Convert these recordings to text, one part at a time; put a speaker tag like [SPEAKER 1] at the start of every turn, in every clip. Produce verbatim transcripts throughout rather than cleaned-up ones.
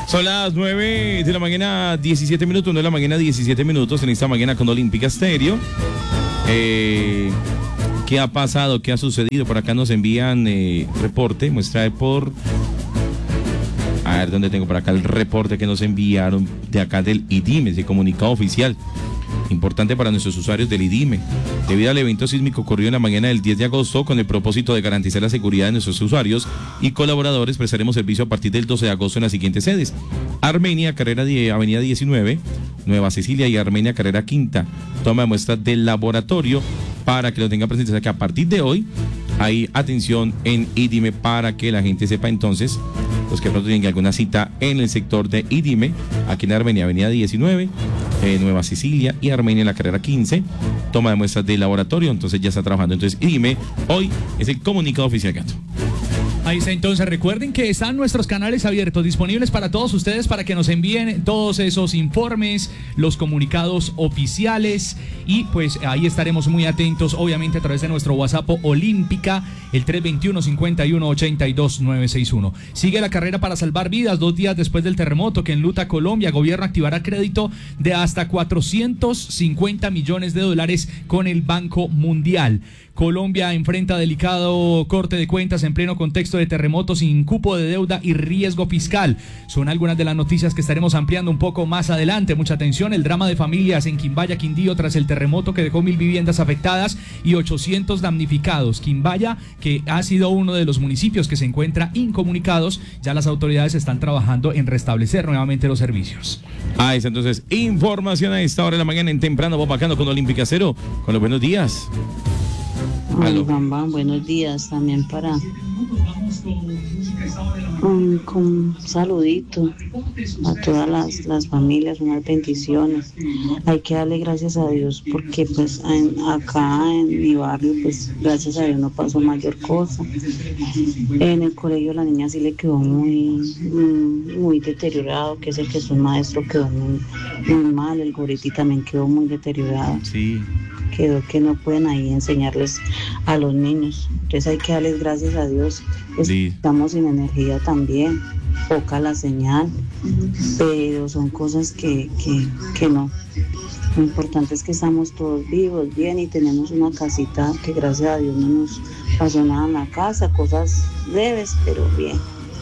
[SPEAKER 1] Son las nueve de la mañana, diecisiete minutos, nueve de la mañana, diecisiete minutos en esta mañana con Olímpica Estéreo. Eh, ¿Qué ha pasado? ¿Qué ha sucedido? Por acá nos envían eh, reporte, muestra de por... A ver, ¿dónde tengo por acá el reporte que nos enviaron de acá del IDIME, ese comunicado oficial? Importante para nuestros usuarios del IDIME. Debido al evento sísmico ocurrido en la mañana del diez de agosto, con el propósito de garantizar la seguridad de nuestros usuarios y colaboradores, prestaremos servicio a partir del doce de agosto en las siguientes sedes: Armenia, carrera de Avenida diecinueve, Nueva Cecilia y Armenia, carrera quinta. Toma de muestras del laboratorio para que lo tengan presentes. O sea que a partir de hoy hay atención en IDIME para que la gente sepa entonces, los que pronto tienen alguna cita en el sector de IDIME, aquí en Armenia, Avenida diecinueve, eh, Nueva Sicilia y Armenia en la carrera quince, toma de muestras del laboratorio, entonces ya está trabajando. Entonces IDIME hoy es el comunicado oficial, Gato.
[SPEAKER 2] Ahí está, entonces recuerden que están nuestros canales abiertos, disponibles para todos ustedes, para que nos envíen todos esos informes, los comunicados oficiales, y pues ahí estaremos muy atentos, obviamente a través de nuestro WhatsApp Olímpica, el tres dos uno, cinco uno, ocho dos, nueve seis uno. Sigue la carrera para salvar vidas. Dos días después del terremoto que enluta Colombia, gobierno activará crédito de hasta cuatrocientos cincuenta millones de dólares con el Banco Mundial. Colombia enfrenta delicado corte de cuentas en pleno contexto de terremoto, sin cupo de deuda y riesgo fiscal. Son algunas de las noticias que estaremos ampliando un poco más adelante. Mucha atención: el drama de familias en Quimbaya, Quindío, tras el terremoto que dejó mil viviendas afectadas y ochocientos damnificados. Quimbaya, que ha sido uno de los municipios que se encuentra incomunicados, ya las autoridades están trabajando en restablecer nuevamente los servicios.
[SPEAKER 1] Ahí está entonces información a esta hora de la mañana en Temprano Bopacano con Olímpica Cero. Con los buenos días.
[SPEAKER 3] Ay, Bambam, buenos días también para um, con un saludito a todas las, las familias, unas bendiciones. Hay que darle gracias a Dios porque pues en, acá en mi barrio pues gracias a Dios no pasó mayor cosa. En el colegio la niña sí le quedó muy muy deteriorado, que es el que es un maestro, quedó muy, muy mal. El goriti también quedó muy deteriorado.
[SPEAKER 1] Sí.
[SPEAKER 3] Quedó que no pueden ahí enseñarles a los niños. Entonces hay que darles gracias a Dios.
[SPEAKER 1] Sí.
[SPEAKER 3] Estamos sin energía también, poca la señal, pero son cosas que, que, que no. Lo importante es que estamos todos vivos, bien, y tenemos una casita que gracias a Dios no nos pasó nada en la casa, cosas leves, pero bien.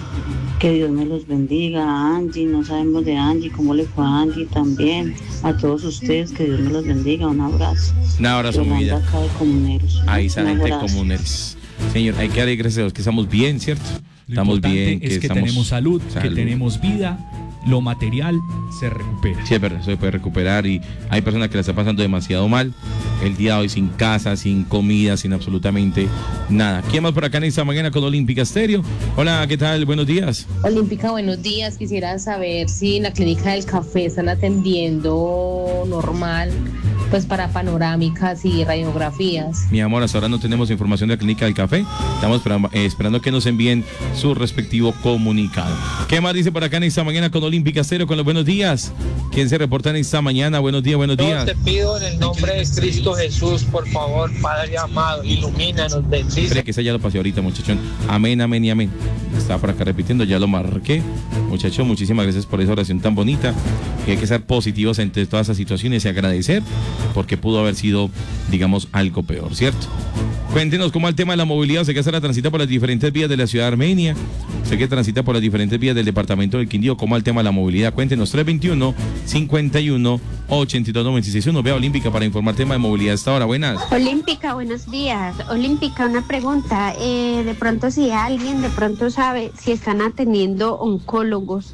[SPEAKER 3] Que Dios me los bendiga. A Angie, no sabemos de Angie, cómo le fue a Angie también. A todos ustedes, que Dios me los bendiga. Un abrazo.
[SPEAKER 1] Un abrazo, mi vida.
[SPEAKER 3] Acá de Comuneros.
[SPEAKER 1] Ahí está la gente de Comuneros. Señor, hay que darle gracias a Dios que estamos bien, ¿cierto?
[SPEAKER 2] Lo
[SPEAKER 1] estamos bien.
[SPEAKER 2] Es que, que
[SPEAKER 1] estamos...
[SPEAKER 2] tenemos salud,
[SPEAKER 1] salud,
[SPEAKER 2] que tenemos vida. Lo material se recupera.
[SPEAKER 1] Sí, es verdad, se puede recuperar, y hay personas que la están pasando demasiado mal el día de hoy, sin casa, sin comida, sin absolutamente nada. ¿Quién más por acá en esta mañana con Olímpica Estéreo? Hola, ¿qué tal? Buenos días.
[SPEAKER 4] Olímpica, buenos días. Quisiera saber si en la clínica del café están atendiendo normal, pues para panorámicas y radiografías.
[SPEAKER 1] Mi amor, hasta ahora no tenemos información de la clínica del café. Estamos esperando, eh, esperando que nos envíen su respectivo comunicado. ¿Qué más dice por acá en esta mañana con Olímpica Cero, con los buenos días? ¿Quién se reporta en esta mañana? Buenos días, buenos días.
[SPEAKER 5] Yo te pido en el nombre de Cristo Jesús, por favor, Padre amado, ilumínanos, bendice.
[SPEAKER 1] Espera, que esa ya lo pasé ahorita, muchachón. Amén, amén y amén. Estaba por acá repitiendo, ya lo marqué. Muchachón, muchísimas gracias por esa oración tan bonita. Y hay que ser positivos ante todas esas situaciones y agradecer, porque pudo haber sido, digamos, algo peor, ¿cierto? Cuéntenos cómo el tema de la movilidad. Sé que se la transita por las diferentes vías de la ciudad de Armenia. Sé que transita por las diferentes vías del departamento del Quindío. ¿Cómo el tema de la movilidad? Cuéntenos. Tres dos uno, cinco uno, ocho dos, nueve seis uno. Vea Olímpica para informar tema de movilidad a esta hora. Buenas.
[SPEAKER 6] Olímpica, buenos días. Olímpica, una pregunta. Eh, de pronto, si alguien de pronto sabe si están atendiendo oncólogos,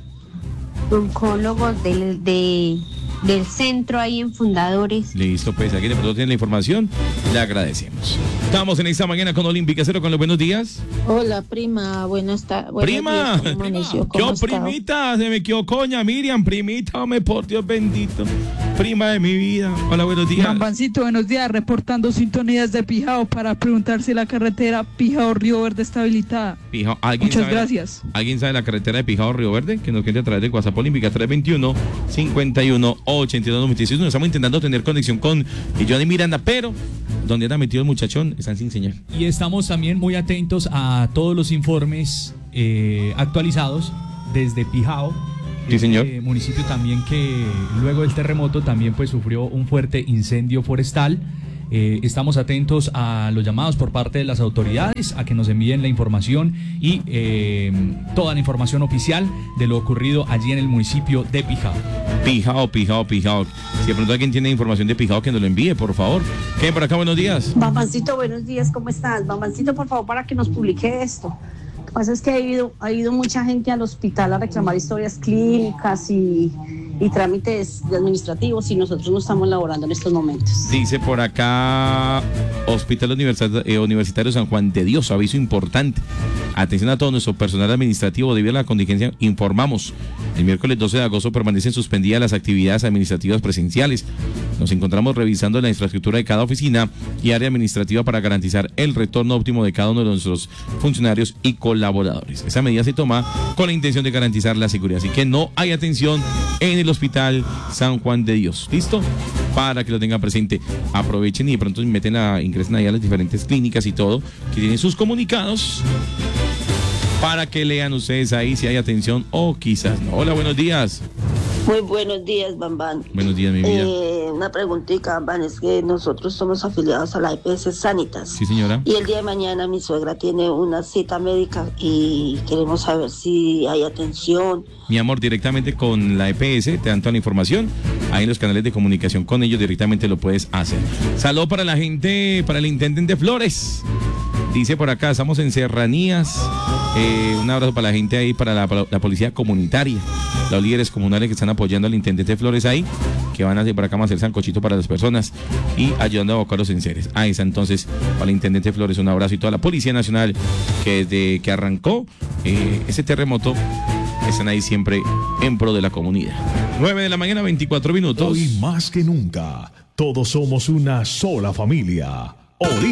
[SPEAKER 6] oncólogos del, de... del centro ahí en Fundadores.
[SPEAKER 1] Listo, pues aquí de pronto tiene la información, le agradecemos. Estamos en esta mañana con Olímpica Cero, con los buenos días.
[SPEAKER 7] Hola, prima, buenas tardes.
[SPEAKER 1] Prima,
[SPEAKER 7] Amaneció,
[SPEAKER 1] yo primita, se me quedó coña, Miriam, primita, hombre, por Dios bendito, prima de mi vida. Hola, buenos días.
[SPEAKER 8] Bambancito, buenos días, reportando sintonías de Pijao para preguntar si la carretera Pijao-Río Verde está habilitada.
[SPEAKER 1] Pijao, ¿alguien
[SPEAKER 8] Muchas
[SPEAKER 1] sabe,
[SPEAKER 8] gracias.
[SPEAKER 1] ¿Alguien sabe la carretera de Pijao-Río Verde? Que nos cuente a través de WhatsApp Olímpica. Tres dos uno, cinco uno, ocho dos, nueve seis uno. Estamos intentando tener conexión con Johnny Miranda, pero donde anda metido el muchachón, están sin señal.
[SPEAKER 2] Y estamos también muy atentos a todos los informes eh, actualizados desde Pijao
[SPEAKER 1] Sí, señor.
[SPEAKER 2] Eh, municipio también que luego del terremoto también pues sufrió un fuerte incendio forestal. Eh, estamos atentos a los llamados por parte de las autoridades a que nos envíen la información y eh, toda la información oficial de lo ocurrido allí en el municipio de Pijao.
[SPEAKER 1] Pijao, Pijao, Pijao. Si de pronto alguien tiene información de Pijao, que nos lo envíe, por favor. ¿Qué hay por acá? Buenos días.
[SPEAKER 9] Bambancito, buenos días, ¿cómo estás? Bambancito, por favor, para que nos publique esto. Lo que pasa es que ha ido, ha ido mucha gente al hospital a reclamar historias clínicas y, y trámites administrativos y nosotros no estamos laborando en estos momentos.
[SPEAKER 1] Dice por acá, Hospital Universitario, eh, Universitario San Juan de Dios, aviso importante. Atención a todo nuestro personal administrativo, debido a la contingencia, informamos. El miércoles doce de agosto permanecen suspendidas las actividades administrativas presenciales. Nos encontramos revisando la infraestructura de cada oficina y área administrativa para garantizar el retorno óptimo de cada uno de nuestros funcionarios y colaboradores. Esa medida se toma con la intención de garantizar la seguridad. Así que no hay atención en el Hospital San Juan de Dios. ¿Listo? Para que lo tengan presente. Aprovechen y de pronto meten a, ingresen ahí a las diferentes clínicas y todo, que tienen sus comunicados, para que lean ustedes ahí si hay atención o quizás no. Hola, buenos días.
[SPEAKER 7] Muy buenos días, Bambán.
[SPEAKER 1] Buenos días, mi vida.
[SPEAKER 7] Eh, una preguntita, Bambán, es que nosotros somos afiliados a la E P S Sanitas.
[SPEAKER 1] Sí, señora.
[SPEAKER 7] Y el día de mañana mi suegra tiene una cita médica y queremos saber si hay atención.
[SPEAKER 1] Mi amor, directamente con la E P S, te dan toda la información. Ahí en los canales de comunicación con ellos directamente lo puedes hacer. Saludos para la gente, para el intendente Flores. Dice por acá, estamos en Serranías. Eh, un abrazo para la gente ahí, para la, para la policía comunitaria, los líderes comunales que están apoyando al intendente Flores ahí, que van a hacer por acá, vamos a hacer sancochito para las personas y ayudando a evacuar los enseres. Ahí está entonces, para el intendente Flores, un abrazo, y toda la Policía Nacional que desde que arrancó eh, ese terremoto están ahí siempre en pro de la comunidad. nueve de la mañana, veinticuatro minutos.
[SPEAKER 10] Hoy más que nunca, todos somos una sola familia. Oli